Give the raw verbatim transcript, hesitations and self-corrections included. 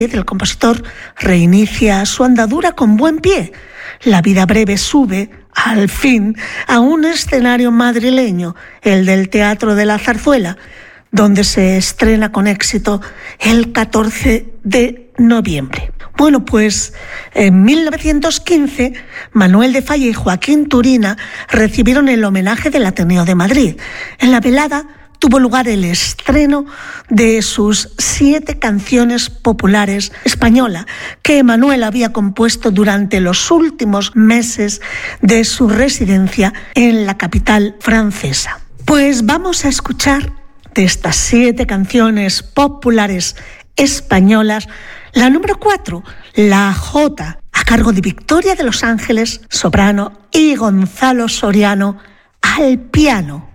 El compositor reinicia su andadura con buen pie. La vida breve sube, al fin, a un escenario madrileño, el del Teatro de la Zarzuela, donde se estrena con éxito el catorce de noviembre. Bueno, pues en mil novecientos quince, Manuel de Falla y Joaquín Turina recibieron el homenaje del Ateneo de Madrid. En la velada tuvo lugar el estreno de sus siete canciones populares españolas que Manuel había compuesto durante los últimos meses de su residencia en la capital francesa. Pues vamos a escuchar de estas siete canciones populares españolas la número cuatro, La Jota, a cargo de Victoria de los Ángeles, soprano, y Gonzalo Soriano al piano.